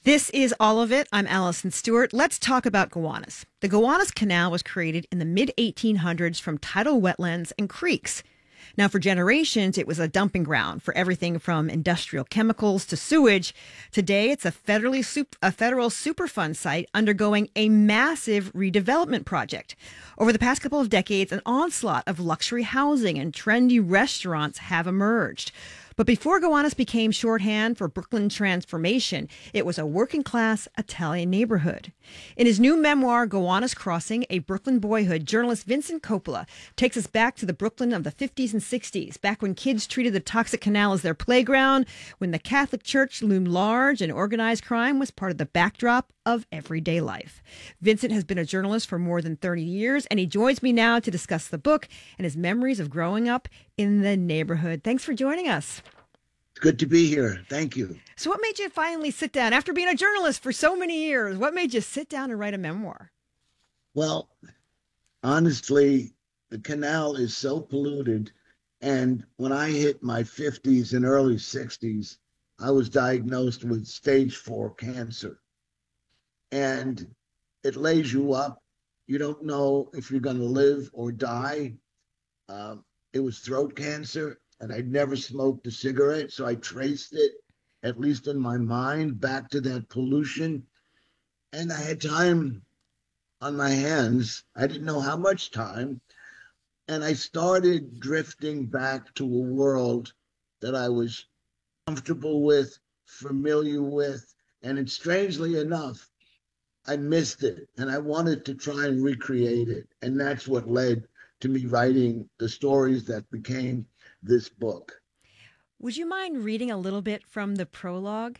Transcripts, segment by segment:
This is All of It. I'm Allison Stewart. Let's talk about Gowanus. The Gowanus Canal was created in the mid 1800s from tidal wetlands and creeks. Now, for generations, it was a dumping ground for everything from industrial chemicals to sewage. Today, it's a federal Superfund site undergoing a massive redevelopment project. Over the past couple of decades, an onslaught of luxury housing and trendy restaurants have emerged. But before Gowanus became shorthand for Brooklyn transformation, it was a working-class Italian neighborhood. In his new memoir, Gowanus Crossing, A Brooklyn Boyhood, journalist Vincent Coppola takes us back to the Brooklyn of the 50s and 60s, back when kids treated the toxic canal as their playground, when the Catholic Church loomed large and organized crime was part of the backdrop of everyday life. Vincent has been a journalist for more than 30 years, and he joins me now to discuss the book and his memories of growing up in the neighborhood. Thanks for joining us. It's good to be here. Thank you. So what made you finally sit down, after being a journalist for so many years, what made you sit down and write a memoir? Well, honestly, the canal is so polluted. And when I hit my 50s and early 60s, I was diagnosed with stage 4 cancer. And it lays you up. You don't know if you're going to live or die. It was throat cancer, and I'd never smoked a cigarette. So I traced it, at least in my mind, back to that pollution. And I had time on my hands. I didn't know how much time. And I started drifting back to a world that I was comfortable with, familiar with. And strangely enough, I missed it. And I wanted to try and recreate it. And that's what led to me writing the stories that became this book. Would you mind reading a little bit from the prologue?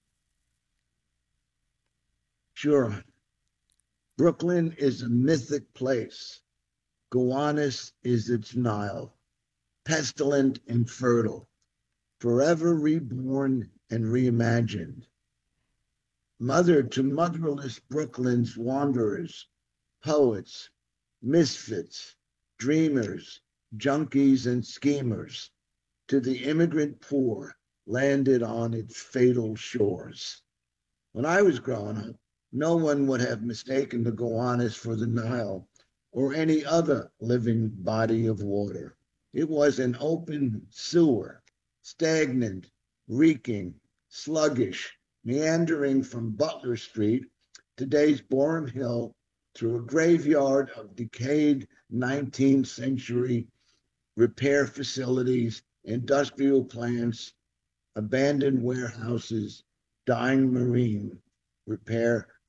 Sure. Brooklyn is a mythic place. Gowanus is its Nile, pestilent and fertile, forever reborn and reimagined. Mother to motherless Brooklyn's wanderers, poets, misfits, dreamers, junkies, and schemers, to the immigrant poor landed on its fatal shores. When I was growing up, no one would have mistaken the Gowanus for the Nile or any other living body of water. It was an open sewer, stagnant, reeking, sluggish, meandering from Butler Street, today's Boerum Hill, through a graveyard of decayed 19th century repair facilities, industrial plants, abandoned warehouses, dying marine repair